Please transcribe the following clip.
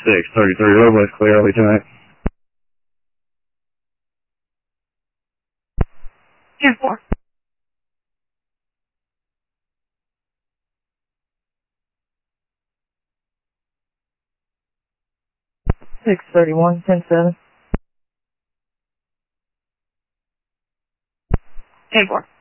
6:33 roadway's clear, early tonight. 10-4. 6:31, 10-7. 10-4.